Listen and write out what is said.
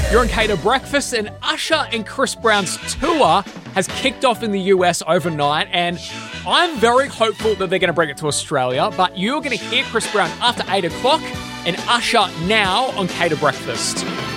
You're on Cater Breakfast, and Usher and Chris Brown's tour has kicked off in the US overnight, and I'm very hopeful that they're going to bring it to Australia, but you're going to hear Chris Brown after 8 o'clock and Usher now on Cater Breakfast.